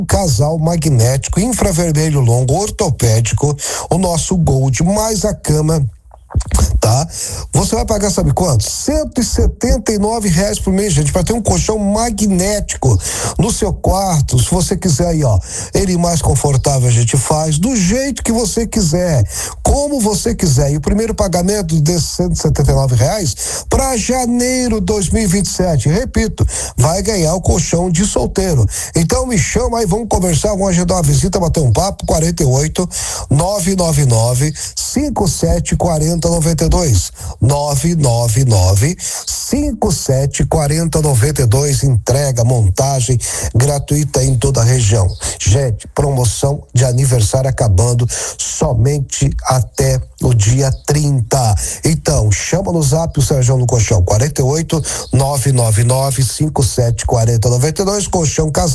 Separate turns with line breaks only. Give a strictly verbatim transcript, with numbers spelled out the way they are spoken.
Casal magnético, infravermelho longo, ortopédico, o nosso Gold, mais a cama, tá? Você vai pagar, sabe quanto? cento e setenta e nove reais por mês, gente, para ter um colchão magnético no seu quarto. Se você quiser aí, ó, ele mais confortável, a gente faz do jeito que você quiser, como você quiser. E o primeiro pagamento desses cento e setenta e nove reais para janeiro de dois mil e vinte e sete. Repito, vai ganhar o colchão de solteiro. Então me chama aí, vamos conversar, vamos agendar uma visita, bater um papo. Quarenta e oito, nove nove nove, cinco sete quatro zero nove dois, nove nove nove, cinco sete quatro zero nove dois. Entrega, montagem gratuita em toda a região. Gente, promoção de aniversário acabando somente até o dia trinta. Então, chama no zap o Sérgio no Colchão, quarenta e oito, nove nove nove, cinco sete quatro zero nove dois, Colchão Casal.